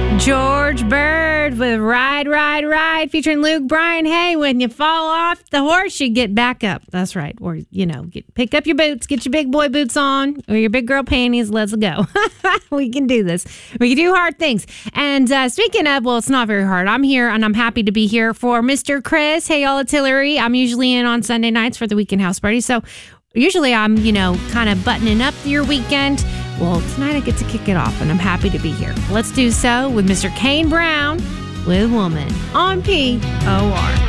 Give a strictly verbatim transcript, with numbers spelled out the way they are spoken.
George Bird with Ride, Ride, Ride, featuring Luke Bryan. Hey, when you fall off the horse, you get back up. That's right. Or, you know, get, pick up your boots, get your big boy boots on, or your big girl panties. Let's go. We can do this. We can do hard things. And uh, speaking of, well, it's not very hard. I'm here, and I'm happy to be here for Mister Chris. Hey, y'all, it's Hillary. I'm usually in on Sunday nights for the weekend house party. So usually I'm, you know, kind of buttoning up your weekend. Well, tonight I get to kick it off, and I'm happy to be here. Let's do so with Mister Kane Brown with Woman on P O R.